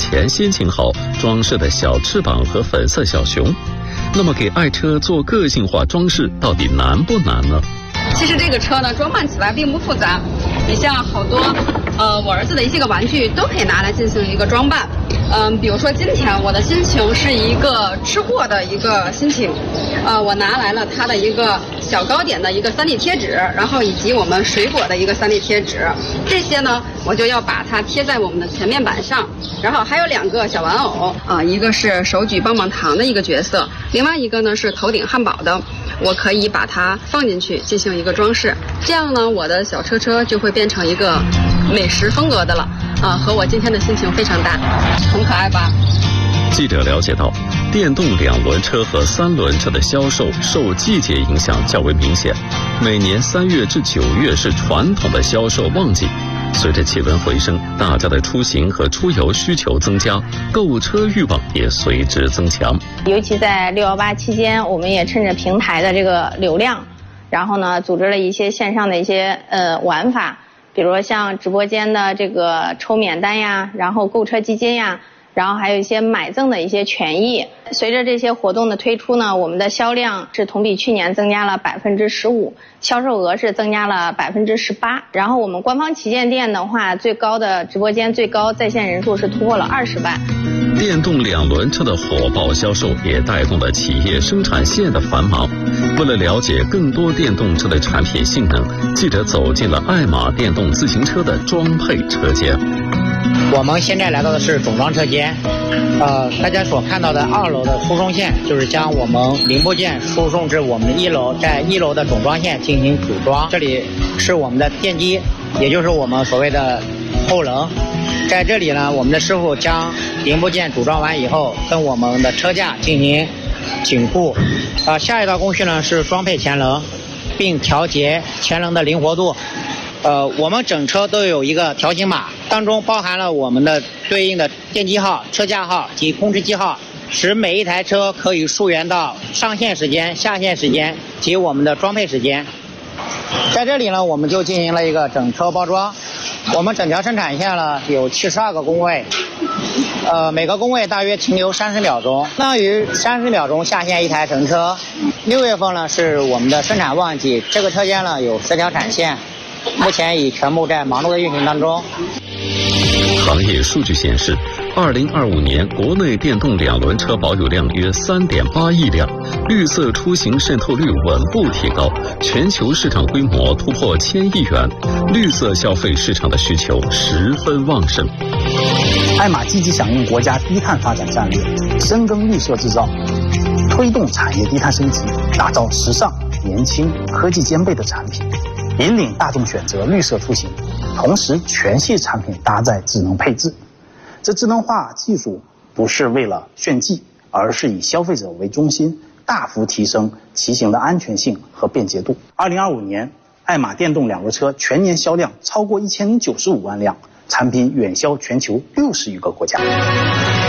前先请好装饰的小翅膀和粉色小熊。那么给爱车做个性化装饰到底难不难呢？ 其实这个车呢，装扮起来并不复杂。你像好多我儿子的一些个玩具都可以拿来进行一个装扮。比如说今天我的心情是一个吃货的一个心情，我拿来了它的一个小糕点的一个3D 贴纸，然后以及我们水果的一个3D 贴纸，这些呢我就要把它贴在我们的前面板上。然后还有2个小玩偶一个是手举棒棒糖的一个角色，另外一个呢是头顶汉堡的，我可以把它放进去进行一个装饰，这样呢我的小车就会变成一个美食风格的了和我今天的心情非常搭，很可爱吧。 记者了解到，电动2轮车和3轮车的销售受季节影响较为明显，每年3月至9月是传统的销售旺季。随着气温回升，大家的出行和出游需求增加，购车欲望也随之增强。 尤其在618期间，我们也趁着平台的这个流量，然后呢，组织了一些线上的一些玩法，比如说像直播间的这个抽免单呀，然后购车基金呀，然后还有一些买赠的一些权益。随着这些活动的推出呢，我们的销量是同比去年增加了15%，销售额是增加了18%。然后我们官方旗舰店的话，最高的直播间最高在线人数是突破了20万。 电动2轮车的火爆销售也带动了企业生产线的繁忙。为了了解更多电动车的产品性能，记者走进了爱玛电动自行车的装配车间。 我们现在来到的是总装车间，大家所看到的2楼的输送线，就是将我们零部件输送至我们的1楼，在1楼的总装线进行组装。这里是我们的电机，也就是我们所谓的后轮。在这里呢，我们的师傅将零部件组装完以后，跟我们的车架进行紧固。下一道工序呢是装配前轮，并调节前轮的灵活度。我们整车都有一个条形码，当中包含了我们的对应的电机号、车架号及控制机号，使每一台车可以溯源到上线时间、下线时间及我们的装配时间。在这里呢，我们就进行了一个整车包装。我们整条生产线呢有72个工位，每个工位大约停留30秒钟，相当于30秒钟下线一台整车。6月份呢是我们的生产旺季，这个车间呢有10条产线。目前已全部在忙碌的运行当中。 行业数据显示，2025年国内电动2轮车保有量约3.8亿辆，绿色出行渗透率稳步提高，全球市场规模突破1000亿元，绿色消费市场的需求十分旺盛。 爱玛积极响应国家低碳发展战略，深耕绿色制造，推动产业低碳升级，打造时尚、年轻、科技兼备的产品，引领大众选择绿色出行，同时全系产品搭载智能配置。这智能化技术不是为了炫技，而是以消费者为中心，大幅提升骑行的安全性和便捷度。2025年，爱玛电动2轮车全年销量超过1095万辆，产品远销全球60余个国家。